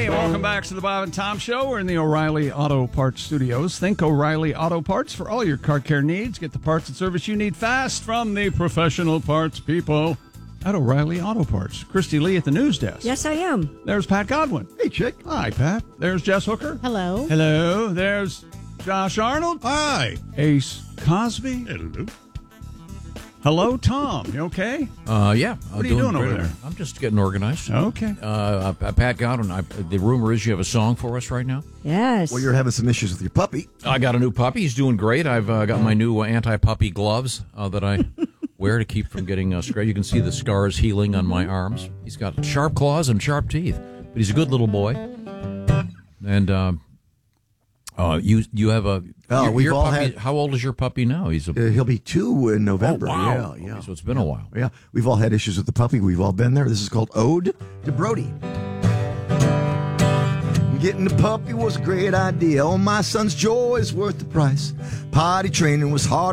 Hey, welcome back to the Bob and Tom Show. We're in the O'Reilly Auto Parts Studios. Think O'Reilly Auto Parts for all your car care needs. Get the parts and service you need fast from the professional parts people at O'Reilly Auto Parts. Christy Lee at the news desk. Yes, I am. There's Pat Godwin. Hey, chick. Hi, Pat. There's Jess Hooker. Hello. Hello. There's Josh Arnold. Hi. Ace Cosby. Hello. Hello, Tom. You okay? Yeah. What are you doing over there? I'm just getting organized. Okay. Pat Godwin, the rumor is you have a song for us right now? Yes. Well, you're having some issues with your puppy. I got a new puppy. He's doing great. I've got my new anti-puppy gloves that I wear to keep from getting scratched. You can see the scars healing on my arms. He's got sharp claws and sharp teeth, but he's a good little boy. And you have a... we've all puppy, had... How old is your puppy now? He's He'll be 2 in November. Oh, wow. Yeah. Okay, so it's been a while. Yeah. We've all had issues with the puppy. We've all been there. This is called Ode to Brody. Getting the puppy was a great idea. Oh, my son's joy is worth the price. Potty training was hard.